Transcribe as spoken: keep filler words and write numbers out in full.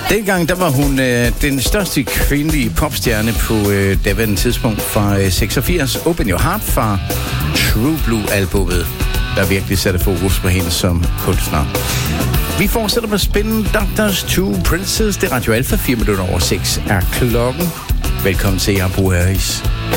Dengang der var hun øh, den største kvindelige popstjerne på øh, daværende tidspunkt fra øh, seksogfirs. Open Your Heart fra True Blue-albummet, der virkelig satte fokus på hende som kunstner. Vi fortsætter med spændende Doctors Two Princes. Det er Radio Alpha, fire minutter over seks er klokken. Velkommen til jer, Bo Harris.